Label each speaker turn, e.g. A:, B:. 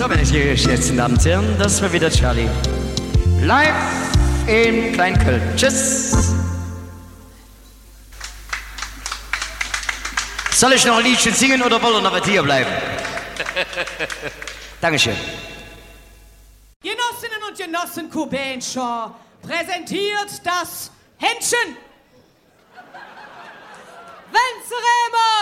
A: So, meine sehr geschätzten Damen und Herren, das war wieder Charlie. Live in Kleinköln. Tschüss. Soll ich noch ein Liedchen singen oder wollen wir noch bei dir bleiben? Dankeschön.
B: Genossinnen und Genossen Kubenscher präsentiert das Händchen. Wenzerema!